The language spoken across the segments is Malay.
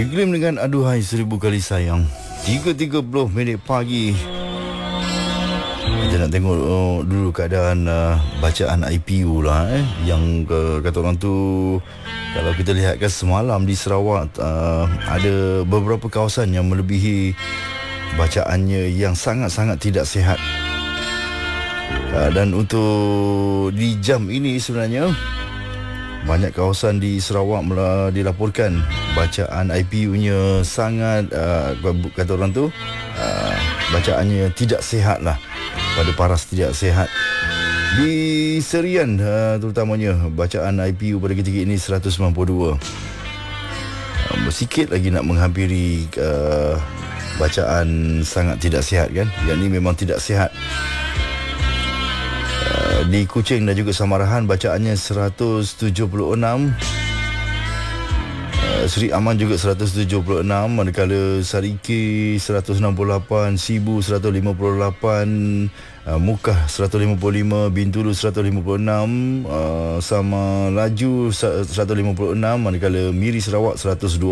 Iklim dengan aduhai 1000 kali sayang. 3.30 minit pagi. Kita nak tengok dulu keadaan bacaan IPU lah yang kata orang tu, kalau kita lihatkan semalam di Sarawak ada beberapa kawasan yang melebihi bacaannya yang sangat-sangat tidak sihat. Dan untuk di jam ini sebenarnya banyak kawasan di Sarawak dilaporkan bacaan IPU-nya sangat kata orang tu bacaannya tidak sihat lah, pada paras tidak sihat. Di Serian terutamanya bacaan IPU pada ketika ini 192. Sikit lagi nak menghampiri bacaan sangat tidak sihat kan. Yang ni memang tidak sihat. Di Kuching dan juga Samarahan bacaannya 176. Seri Aman juga 176, manakala Sariki 168, Sibu 158, Mukah 155, Bintulu 156, sama Laju 156, manakala Miri Sarawak 112.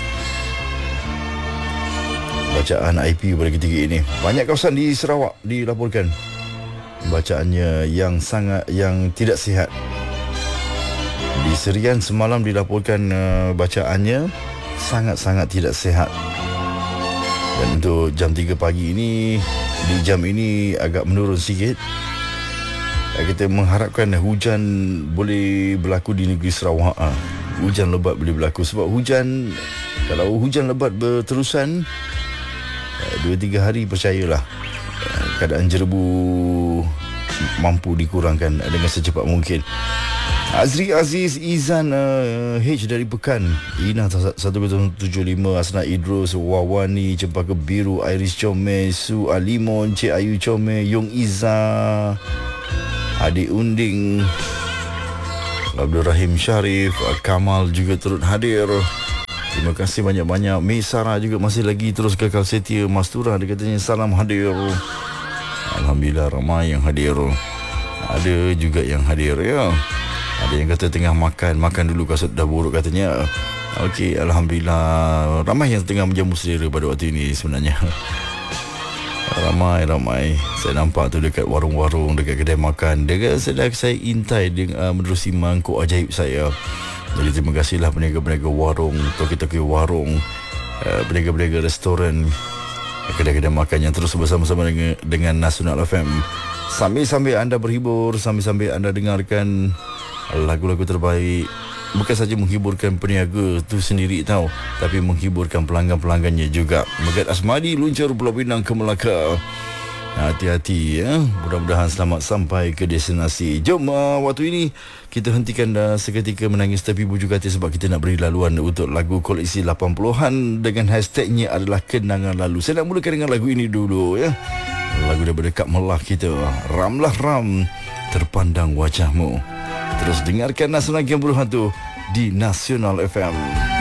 Bacaan IPU pada ketika ini. Banyak kawasan di Sarawak dilaporkan bacaannya yang tidak sihat. Di Serian semalam dilaporkan bacaannya sangat-sangat tidak sihat. Dan untuk jam 3 pagi ini, di jam ini agak menurun sikit. Kita mengharapkan hujan boleh berlaku di negeri Sarawak. Hujan lebat boleh berlaku. Sebab kalau hujan lebat berterusan 2-3 hari, percayalah keadaan jerebu mampu dikurangkan dengan secepat mungkin. Azri Aziz, Izan H dari Pekan, Ina 1075, Asna Idrus, Wawani, Cempaka Biru, Iris Comel, Su Alimon, Cik Ayu Comel, Yong Iza, Adik Unding, Abdul Rahim Sharif, Kamal juga turut hadir. Terima kasih banyak-banyak. Mei Sarah juga masih lagi terus kekal setia. Mastura dia katanya salam hadir. Alhamdulillah ramai yang hadir. Ada juga yang hadir ya. Ada yang kata tengah makan dulu kasut dah buruk katanya. Okey, alhamdulillah ramai yang tengah menjamu selera pada waktu ini sebenarnya. Ramai. Saya nampak tu dekat warung-warung, dekat kedai makan. Sedang saya intai dengan menerusi mangkuk ajaib saya. Jadi terima kasihlah peniaga-peniaga warung, toki-toki warung, peniaga-peniaga restoran, kedai-kedai makan yang terus bersama-sama dengan Nasional FM. Sambil-sambil anda berhibur, sambil-sambil anda dengarkan lagu-lagu terbaik. Bukan saja menghiburkan peniaga tu sendiri tau, tapi menghiburkan pelanggan-pelanggannya juga. Megat Asmadi luncur Pulau Pinang ke Melaka. Hati-hati ya. Mudah-mudahan selamat sampai ke destinasi. Jom waktu ini kita hentikan seketika menangis tepi bujur hati, sebab kita nak beri laluan untuk lagu koleksi 80-an dengan hashtagnya adalah kenangan lalu. Saya nak mulakan dengan lagu ini dulu ya. Lagu daripada Kak Melah kita, Ramlah Ram, Terpandang Wajahmu. Terus dengarkan Nasional Game Berhantu di Nasional FM.